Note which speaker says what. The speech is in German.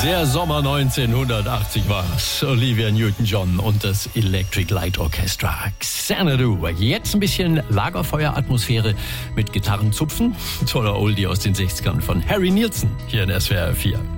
Speaker 1: Der Sommer 1980 war's. Olivia Newton-John und das Electric Light Orchestra. Xanadu. Jetzt ein bisschen Lagerfeueratmosphäre mit Gitarrenzupfen. Toller Oldie aus den 60ern von Harry Nilsson hier in SWR 4.